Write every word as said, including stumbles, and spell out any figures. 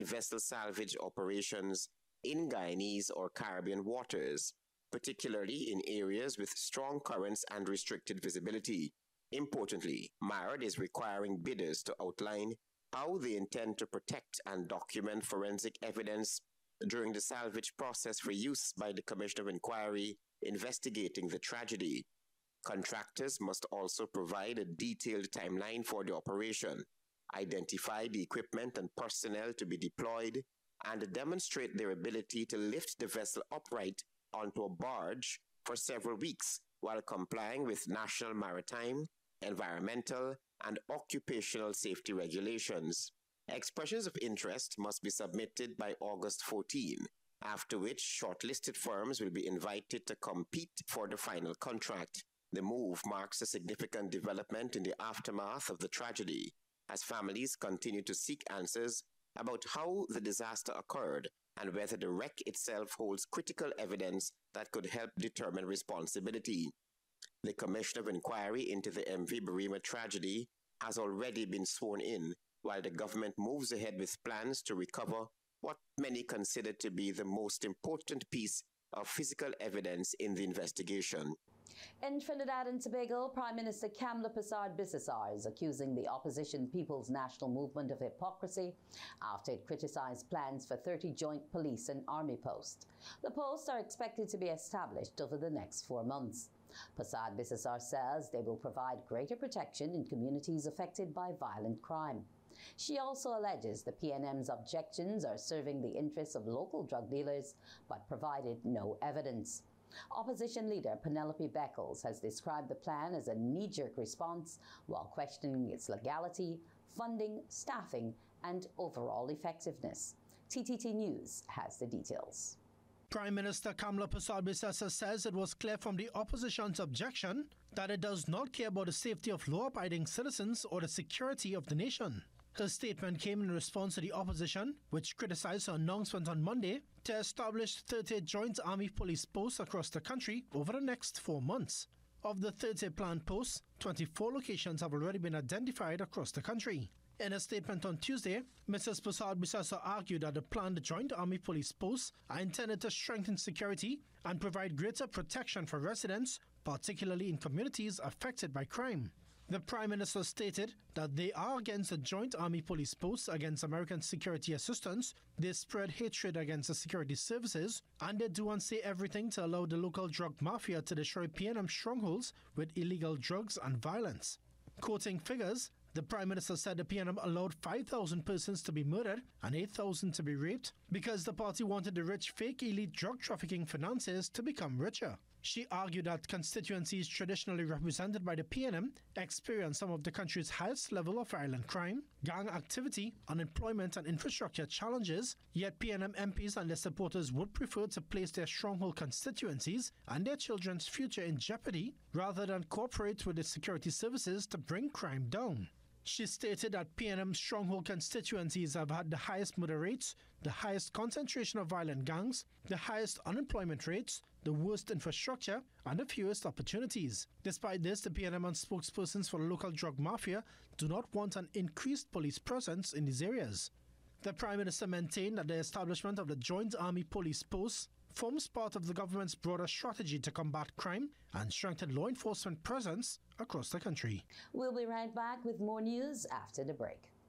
vessel salvage operations in Guyanese or Caribbean waters, particularly in areas with strong currents and restricted visibility. Importantly, MARAD is requiring bidders to outline how they intend to protect and document forensic evidence during the salvage process for use by the Commission of Inquiry investigating the tragedy. Contractors must also provide a detailed timeline for the operation, identify the equipment and personnel to be deployed, and demonstrate their ability to lift the vessel upright onto a barge for several weeks while complying with national maritime, environmental, and occupational safety regulations. Expressions of interest must be submitted by August fourteenth, after which shortlisted firms will be invited to compete for the final contract. The move marks a significant development in the aftermath of the tragedy, as families continue to seek answers about how the disaster occurred and whether the wreck itself holds critical evidence that could help determine responsibility. The Commission of Inquiry into the M V Berrima tragedy has already been sworn in, while the government moves ahead with plans to recover what many consider to be the most important piece of physical evidence in the investigation. In Trinidad and Tobago, Prime Minister Kamla Persad-Bissessar is accusing the opposition People's National Movement of hypocrisy after it criticized plans for thirty joint police and army posts. The posts are expected to be established over the next four months. Persad-Bissessar says they will provide greater protection in communities affected by violent crime. She also alleges the P N M's objections are serving the interests of local drug dealers, but provided no evidence. Opposition leader Penelope Beckles has described the plan as a knee-jerk response while questioning its legality, funding, staffing, and overall effectiveness. T T T News has the details. Prime Minister Kamla Persad-Bissessar says it was clear from the opposition's objection that it does not care about the safety of law-abiding citizens or the security of the nation. Her statement came in response to the opposition, which criticized her announcement on Monday to establish thirty joint army police posts across the country over the next four months. Of the thirty planned posts, twenty-four locations have already been identified across the country. In a statement on Tuesday, Missus Persad-Bissessar argued that the planned joint army police posts are intended to strengthen security and provide greater protection for residents, particularly in communities affected by crime. The Prime Minister stated that they are against the joint army police posts against American security assistance, they spread hatred against the security services, and they do and say everything to allow the local drug mafia to destroy P N M strongholds with illegal drugs and violence. Quoting figures, the Prime Minister said the P N M allowed five thousand persons to be murdered and eight thousand to be raped because the party wanted the rich fake elite drug trafficking financiers to become richer. She argued that constituencies traditionally represented by the P N M experience some of the country's highest level of violent crime, gang activity, unemployment and infrastructure challenges, yet P N M M Ps and their supporters would prefer to place their stronghold constituencies and their children's future in jeopardy rather than cooperate with the security services to bring crime down. She stated that P N M stronghold constituencies have had the highest murder rates, the highest concentration of violent gangs, the highest unemployment rates, the worst infrastructure, and the fewest opportunities. Despite this, the P N M and spokespersons for the local drug mafia do not want an increased police presence in these areas. The Prime Minister maintained that the establishment of the Joint Army Police Posts forms part of the government's broader strategy to combat crime and strengthen law enforcement presence across the country. We'll be right back with more news after the break.